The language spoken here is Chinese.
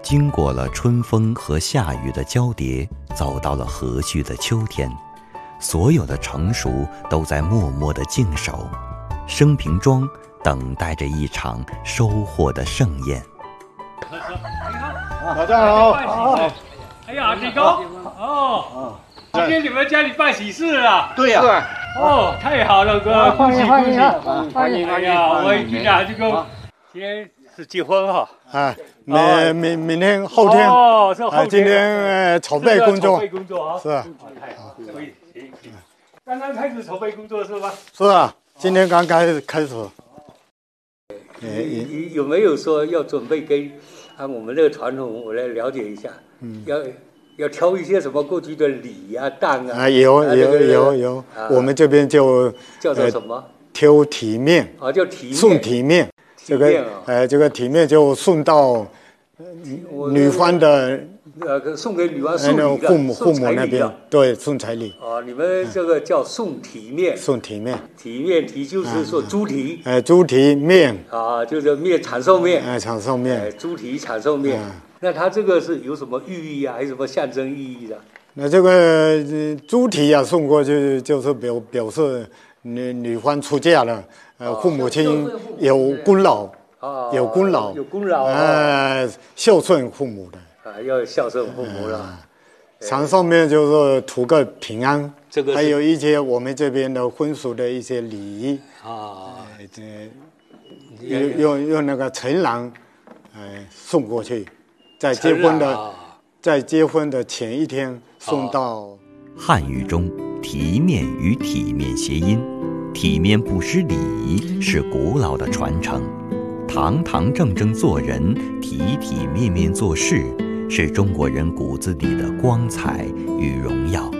经过了春风和夏雨的交叠，走到了和煦的秋天，所有的成熟都在默默地静守，生平庄等待着一场收获的盛宴。 大家好。 哎呀，李哥，哦，今天你们家里办喜事了？ 对呀。 哦，太好了，哥，恭喜恭喜！ 欢迎！ 哎呀，我一听啊，这个今天是结婚哈。 啊，明天后天。 哦，是后天。 今天筹备工作。 筹备工作啊。 是啊。 太好，可以，行。刚刚开始筹备工作是吧？ 是啊，今天刚开始。 有没有说要准备跟按我们这个传统，我来了解一下？要挑一些什么过去的礼啊、当啊？ 有，我们这边就叫做什么？ 挑体面啊，叫体面。 送体面，这个体面就送到女方的送给女方送礼的父母那边，对，送彩礼。 哦，你们这个叫送体面。 送体面。 体就是说猪蹄。 猪蹄面。 啊，就是面长寿面。 长寿面。 猪蹄长寿面。那它这个是有什么寓意啊，还是什么象征意义的？ 那这个猪蹄啊送过去，就是表示女方出嫁了，父母亲有功劳，有功劳，孝顺父母的。 要孝顺父母了。 长寿面就是图个平安， 这个还有一些我们这边的婚俗的一些礼仪啊， 用那个陈郎，送过去。在结婚的前一天送到。 汉语中体面与体面谐音，体面不失礼仪是古老的传承，堂堂正正做人，体体面面做事，是中国人骨子里的光彩与荣耀。